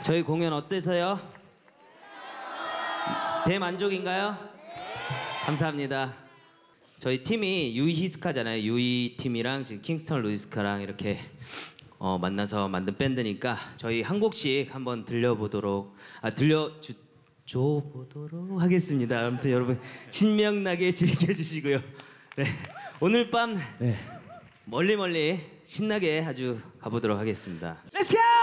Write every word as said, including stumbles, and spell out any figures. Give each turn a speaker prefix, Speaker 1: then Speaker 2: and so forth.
Speaker 1: 저희 공연 어때서요? 대만족인가요? 감사합니다. 저희 팀이 유이히스카잖아요. 유이 팀이랑 지금 킹스턴 루이스카랑 이렇게 어, 만나서 만든 밴드니까 저희 한 곡씩 한번 들려보도록 아 들려주 줘보도록 하겠습니다. 아무튼 여러분 신명나게 즐겨주시고요. 네, 오늘 밤
Speaker 2: 네.
Speaker 1: 멀리 멀리 신나게 아주 가보도록 하겠습니다.
Speaker 2: Let's go!